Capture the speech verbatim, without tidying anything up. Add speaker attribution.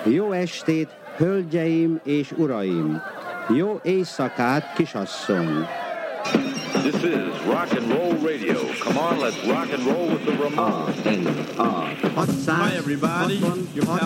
Speaker 1: Jó estét, hölgyeim és uraim! Jó éjszakát, kisasszony!
Speaker 2: This is rock and roll radio. Come on, let's rock and roll with the Ramones.
Speaker 3: Hi everybody, your pal